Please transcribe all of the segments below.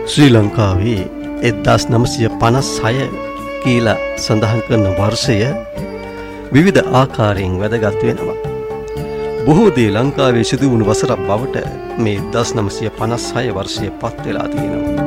ශ්‍රී ලංකාවේ 1956 කියලා සඳහන් කරන වර්ෂය විවිධ ආකාරයෙන් වැදගත් වෙනවා. බොහෝ දේ ලංකාවේ සිදු වුණු වසරක් බවට මේ 1956 වර්ෂය පත් වෙලා තියෙනවා.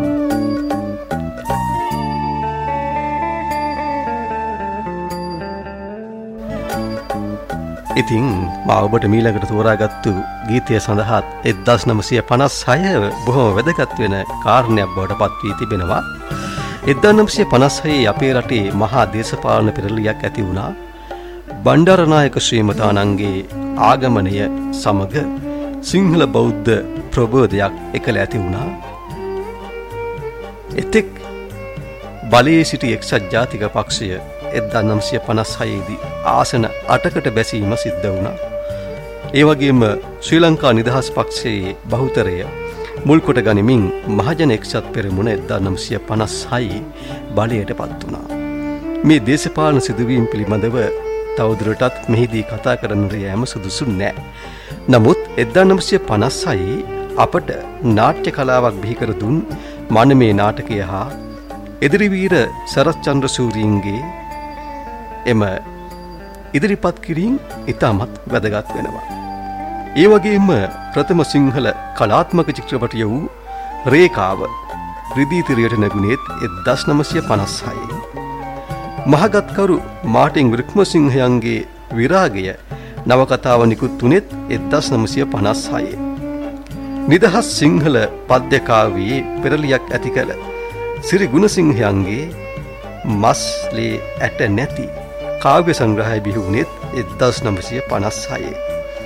ඉතින් මා ඔබට මීළඟට තෝරාගත්තු ගීතය සඳහා 1956 බොහොම වැදගත් වෙන කාරණයක් බවට පත් වී තිබෙනවා. 1956 අපේ රටේ මහා දේශපාලන පෙරලියක් ඇති වුණා. බණ්ඩාරනායක ශ්‍රීමතාණන්ගේ ආගමනය සමග සිංහල බෞද්ධ ප්‍රබෝධයක් එකල ඇති වුණා. එතෙක් බලයේ සිටි එක්සත් ජාතික පක්ෂය 1956 දී ආසන 8කට බැසීම සිද්ධ වුණා. ඒ වගේම ශ්‍රී ලංකා නිදහස් පක්ෂයේ බහුතරය මුල් කොට ගනිමින් මහජන එක්සත් පෙරමුණ 1956 බලයට පත් වුණා. මේ දේශපාලන සිදුවීම් පිළිබඳව තවදුරටත් මෙහිදී කතා කරන්න යෑම සුදුසු නෑ. නමුත් 1956 අපට නාට්‍ය කලාවක් බිහි කර දුන් මනමේ නාටකය හා එදිරිවීර සරත් චන්ද්‍රසූරීන්ගේ එම ඉදිරිපත් කිරීම ඉතාමත් වැදගත් වෙනවා. ඒ වගේම ප්‍රථම සිංහල කලාත්මක චිත්‍රපටය වූ රේඛාව රිදී තිරයට නැගුණේත් 1956. මහගත්කරු මාටින් වික්‍රමසිංහයන්ගේ විරාගය නවකතාව නිකුත් වුණේත් 1956. නිදහස් සිංහල පද්‍ය කාව්‍යයේ පෙරලියක් ඇති කළ සිරි ගුණසිංහයන්ගේ මස්ලේ ඇට නැති කාව්‍ය සංග්‍රහය බිහි වුණේත් 1956.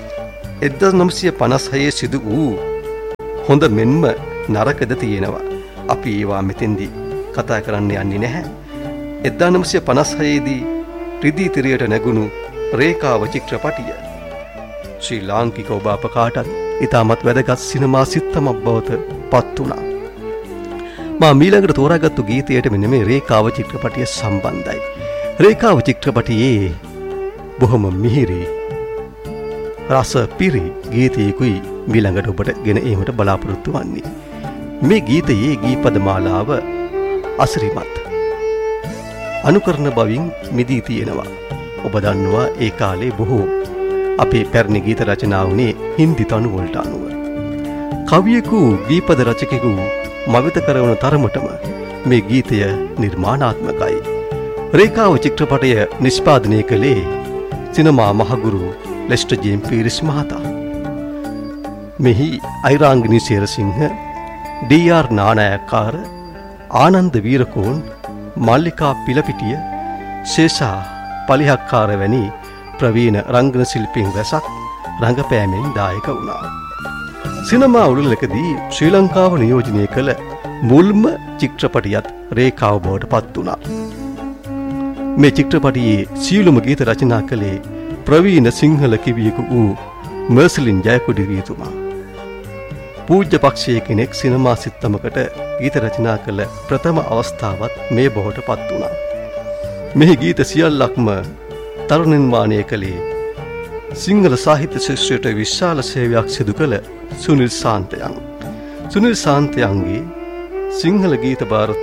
1956 සිදු වූ හොඳ මෙන්ම නරකද තියෙනවා. අපි ඒවා මෙතෙන්දී කතා කරන්න යන්නේ නැහැ. 1956 දී රිදී තිරයට නැගුණු රේඛාව චිත්‍රපටිය ශ්‍රී ලාංකික ඔබ අප කාටත් ඉතාමත් වැදගත් සිනමා සිත්තමක් බවට පත් වුණා. මා මීළඟට තෝරාගත්තු ගීතයට මෙන්න මේ රේඛාව චිත්‍රපටිය සම්බන්ධයි. රේඛාව චිත්‍රපටියේ බොහොම මිහිරි රස පිරි ගීතයකුයි මීළඟට ඔබට ගෙන ඒමට බලාපොරොත්තු වන්නේ. මේ ගීතයේ ගීපද මාලාව අසිරිමත් අනුකරණ බවින් මිදී තියෙනවා. ඔබ දන්නවා ඒ කාලේ බොහෝ අපේ පැරණි ගීත රචනා වුණේ හින්දි තනු වලට අනුව. කවියෙකු ගීපද රචකයෙකු මවිත කරවන තරමටම මේ ගීතය නිර්මාණාත්මකයි. රේඛාව චිත්‍රපටය නිෂ්පාදනය කළේ සිනමා මහගුරු ලෙස්ටර් ජේම්ස් පීරිස් මහතා. මෙහි අයිරාංගනී සේරසිංහ, ඩී.ආර්. නානායක්කාර, ආනන්ද වීරකෝන්, මල්ලිකා පිලපිටිය, ශේෂා පලිහක්කාර වැනි ප්‍රවීණ රංගන ශිල්පීන් රැසක් රංගපෑමෙන් දායක වුණා. සිනමා උළෙලකදී ශ්‍රී ලංකාව නියෝජනය කළ මුල්ම චිත්‍රපටියත් රේඛාව බවට පත් වුණා. මේ චිත්‍රපටියේ සියලුම ගීත රචනා කළේ ප්‍රවීණ සිංහල කවියෙකු වූ මර්සලින් ජයකොඩිරියතුමා. පූජ්‍ය පක්ෂයේ කෙනෙක් සිනමා සිත්තමකට ගීත රචනා කළ ප්‍රථම අවස්ථාවත් මේ බවට පත් වුණා. මෙහි ගීත සියල්ලක්ම තරුණ නිර්මාණය කළේ සිංහල සාහිත්‍ය ශාස්ත්‍රයට විශාල සේවයක් සිදු කළ සුනිල් සාන්තයන්. සුනිල් සාන්තයන්ගේ සිංහල ගීත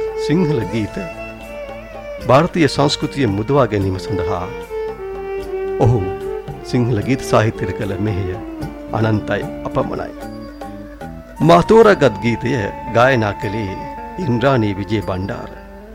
ಭಾರತೀಯ සංස්කෘතිය මුදවා ගැනීම සඳහා ඔහු සිංහල ගීත සාහිත්‍යයට කළ මෙහෙය අනන්තයි අපමණයි. මා තෝරාගත් ගීතය ගායනා කළේ ඉන්ද්‍රාණී විජේ බණ්ඩාර.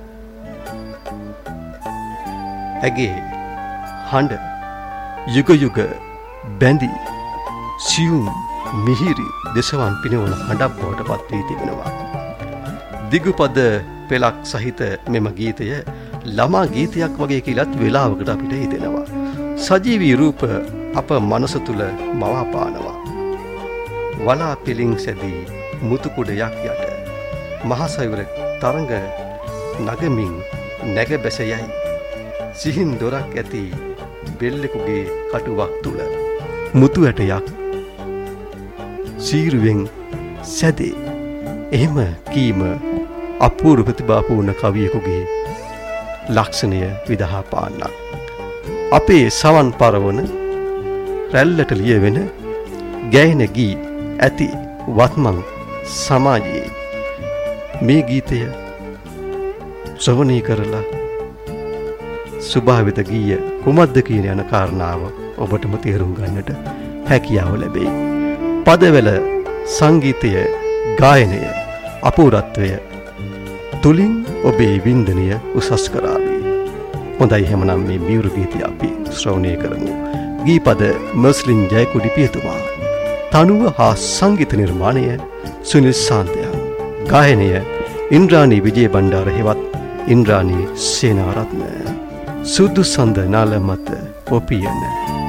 ඇගේ හඬ යුග යුග බැඳි සියුම් මිහිරි දෙසවන් පිනවන හඬක් බවට පත් වී තිබෙනවා. දිගුපද පෙළක් සහිත මෙම ගීතය ළමා ගීතයක් වගේ කියලත් වෙලාවකට අපිට හිතෙනවා. සජීවී රූප අප මනස තුල මවාපානවා. වලා පිළිං සැදී මුතු කුඩයක් යට මහසයුර තරඟ නගමින් නැග බැස යයි. සිහින් දොරක් ඇති බෙල්ලෙකුගේ කටුවක් තුල මුතු ඇටයක් සීරුවෙන් සැදේ. එහෙම කීම අපූර්ව ප්‍රතිභාපූර්ණ කවියෙකුගේ ලක්ෂණය විදහා පාන්නක්. අපේ සවන් පරවන රැල්ලට ලියවෙන ගැයෙන ගී ඇති වත්මන් සමාජයේ මේ ගීතය ශ්‍රවණය කරලා සුභාවිත ගීය කුමක්ද කියන යන කාරණාව ඔබටම තේරුම් ගන්නට හැකියාව ලැබෙයි. පදවල සංගීතය, ගායනය, අපූර්වත්වය තුලින් ඔබේ වින්දනය උසස් කරાવી. හොඳයි එහෙමනම් මේ මියුරු ගීතය අපි ශ්‍රවණය කරමු. ගීපද මස්ලින් ජයකුඩි පියතුමා. තනුව හා සංගීත නිර්මාණය සුනිල් සාන්තයන්. ගායනය ඉන්ද්‍රාණී විජේබණ්ඩාර හෙවත් ඉන්ද්‍රාණී සේනාරත්න. සුදු සඳ නාල මත ඔපියන